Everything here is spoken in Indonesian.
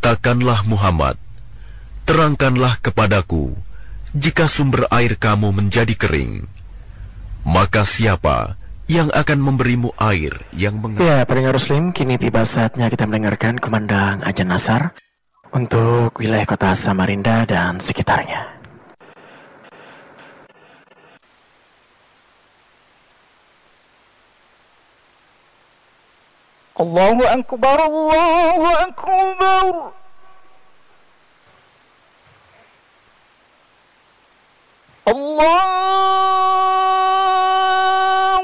Katakanlah Muhammad, terangkanlah kepadaku, jika sumber air kamu menjadi kering, maka siapa yang akan memberimu air yang Ya, pendengar Muslim, kini tiba saatnya kita mendengarkan kumandang azan asar untuk wilayah kota Samarinda dan sekitarnya. Allahu Akbar, Allahu Akbar. Allah